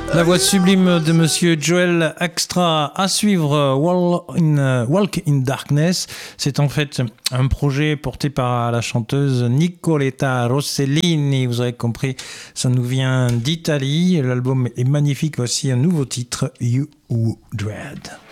La voix sublime de Monsieur Joel Extra à suivre, Walk in Darkness. C'est en fait un projet porté par la chanteuse Nicoletta Rossellini. Vous aurez compris, ça nous vient d'Italie. L'album est magnifique. Voici un nouveau titre, You Dread.